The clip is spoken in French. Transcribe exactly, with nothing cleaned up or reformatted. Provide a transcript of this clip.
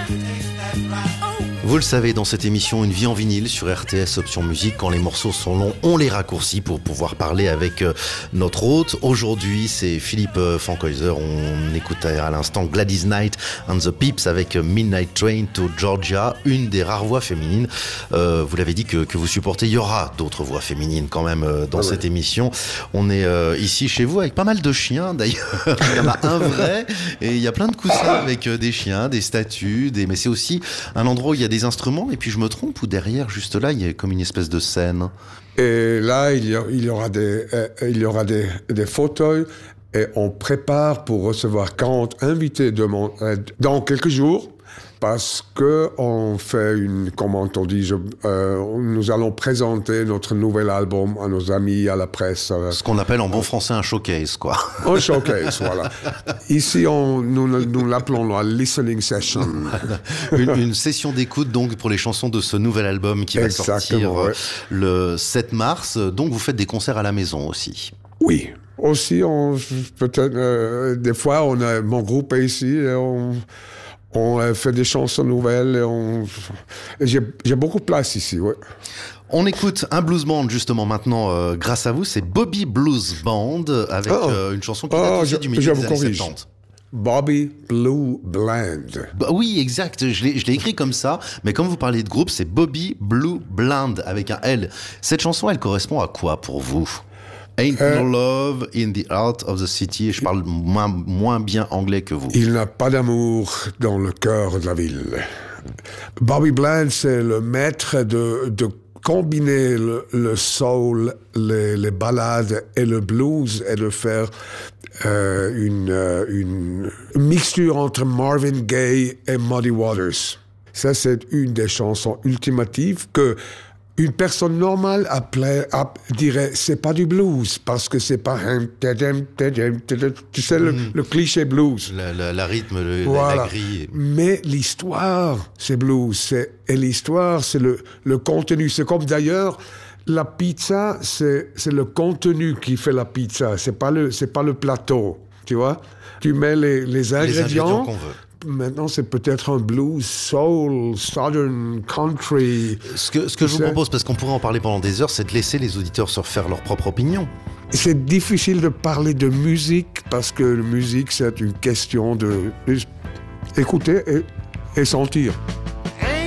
Vous le savez, dans cette émission Une vie en vinyle sur R T S Option Musique, quand les morceaux sont longs, on les raccourcit pour pouvoir parler avec notre hôte. Aujourd'hui, c'est Philippe Fankhäuser. On écoute à l'instant Gladys Knight and the Pips avec Midnight Train to Georgia, une des rares voix féminines. Euh, vous l'avez dit que, que vous supportez. Il y aura d'autres voix féminines quand même dans ah cette ouais. émission. On est euh, ici chez vous avec pas mal de chiens d'ailleurs. Il y en a un vrai et il y a plein de coussins avec des chiens, des statues, des... mais c'est aussi un endroit où il y a des instruments, et puis je me trompe, ou derrière, juste là, il y a comme une espèce de scène. Et là, il y, a, il y aura, des, euh, il y aura des, des fauteuils, et on prépare pour recevoir quarante invités de mon, euh, dans quelques jours, parce qu'on fait une, comment on dit, je, euh, nous allons présenter notre nouvel album à nos amis, à la presse. Euh, Ce qu'on appelle en bon français un showcase, quoi. Un showcase, voilà. Ici, on, nous, nous l'appelons la listening session. une, une session d'écoute, donc, pour les chansons de ce nouvel album qui va Exactement, sortir ouais. le sept mars. Donc, vous faites des concerts à la maison aussi. Oui. Aussi, on, peut-être, euh, des fois, on a, mon groupe est ici, et on... On fait des chansons nouvelles. Et on... j'ai, j'ai beaucoup de place ici, ouais. On écoute un blues band justement maintenant, euh, grâce à vous, c'est Bobby Blues Band avec oh. euh, une chanson qui date oh, aussi je, du milieu des années soixante-dix. Bobby Blue Bland. Bah oui, exact. Je l'ai, je l'ai écrit comme ça, mais comme vous parlez de groupe, c'est Bobby Blue Bland avec un L. Cette chanson, elle correspond à quoi pour vous? Ain't euh, no love in the heart of the city. Je parle moins, moins bien anglais que vous. Il n'a pas d'amour dans le cœur de la ville. Bobby Bland, c'est le maître de, de combiner le, le soul, les, les ballades et le blues et de faire euh, une, euh, une mixture entre Marvin Gaye et Muddy Waters. Ça, c'est une des chansons ultimatives que une personne normale appelait, app, dirait c'est pas du blues parce que c'est pas un tu sais le, mmh. le cliché blues. La, la, la rythme, le, voilà. la, la grille. Mais l'histoire, c'est blues. C'est, et l'histoire, c'est le, le contenu. C'est comme d'ailleurs la pizza, c'est, c'est le contenu qui fait la pizza. C'est pas le, c'est pas le plateau. Tu vois, tu mets les, les ingrédients. Les ingrédients qu'on veut. Maintenant, c'est peut-être un blues, soul, southern country. Ce que, ce que je vous propose, parce qu'on pourrait en parler pendant des heures, c'est de laisser les auditeurs se faire leur propre opinion. C'est difficile de parler de musique, parce que la musique, c'est une question de, de écouter et, et sentir.